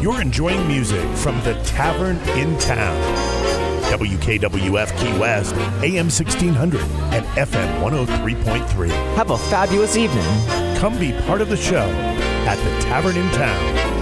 You're enjoying music from the Tavern in Town. WKWF Key West, AM 1600 and FM 103.3. Have a fabulous evening. Come be part of the show at the Tavern in Town.